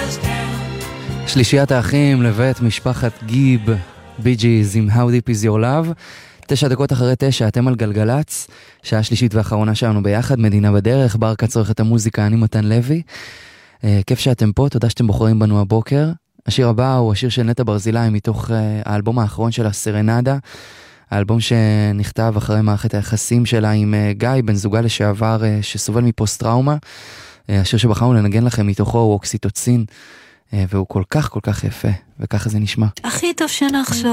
שלישיית האחים לבית משפחת גיב, בי ג'יז עם How Deep Is Your Love. 9 דקות אחרי 9, אתם על גלגלץ, שעה שלישית ואחרונה שלנו ביחד, מדינה בדרך, בר קצורך את המוזיקה, אני מתן לוי. כיף שאתם פה, תודה שאתם בוחרים בנו הבוקר. השיר הבא הוא השיר של נטע ברזילי מתוך האלבום האחרון שלה, סרנדה, האלבום שנכתב אחרי מערכת היחסים שלה עם גיא, בן זוגה לשעבר שסובל מפוסט טראומה. השיר שבחרנו לנגן לכם מתוכו הוא אוקסיטוצין, והוא כל כך כל כך יפה, וככה זה נשמע. הכי טוב שנחשוב